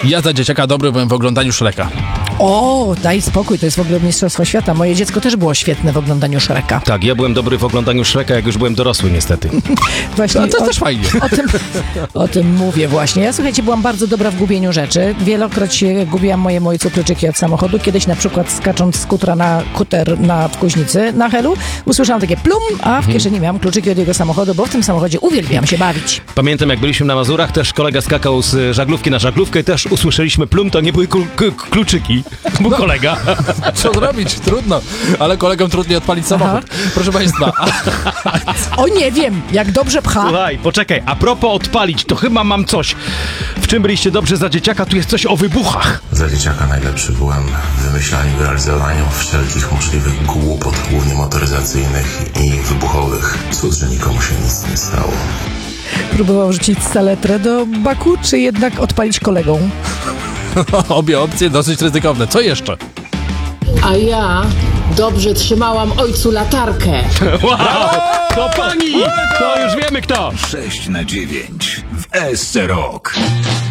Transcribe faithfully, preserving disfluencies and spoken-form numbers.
Ja za dzieciaka dobry byłem w oglądaniu Shreka. O, daj spokój, to jest w ogóle mistrzostwo świata. Moje dziecko też było świetne w oglądaniu Shreka. Tak, ja byłem dobry w oglądaniu Shreka, jak już byłem dorosły niestety. Właśnie No to o, też fajnie. O tym, o tym mówię właśnie. Ja, słuchajcie, byłam bardzo dobra w gubieniu rzeczy. Wielokroć gubiłam mojemu ojcu kluczyki od samochodu. Kiedyś na przykład skacząc z kutra na kuter na Kuźnicy, na Helu, usłyszałam takie plum, a w kieszeni miałam kluczyki od jego samochodu, bo w tym samochodzie uwielbiam się bawić. Pamiętam, jak byliśmy na Mazurach, też kolega skakał z żaglówki na żaglówkę i też usłyszeliśmy plum, to nie były klu- k- kluczyki, był No. kolega. Co zrobić? Trudno. Ale kolegom trudniej odpalić samochód. Proszę państwa. O, nie wiem, jak dobrze pcha. Słuchaj, poczekaj, a propos odpalić, to chyba mam coś. W czym byliście dobrze za dzieciaka? Tu jest coś o wybuchach. Za dzieciaka najlepszy byłem w wymyślaniu i realizowaniu wszelkich możliwych głupot, głównie motoryzacyjnych i wybuchowych. Cóż, że nikomu się nic nie stało. Próbował rzucić saletrę do baku, czy jednak odpalić kolegą? Obie opcje dosyć ryzykowne. Co jeszcze? A ja dobrze trzymałam ojcu latarkę. Wow, to pani! To już wiemy kto! sześć na dziewięć w S C Rock.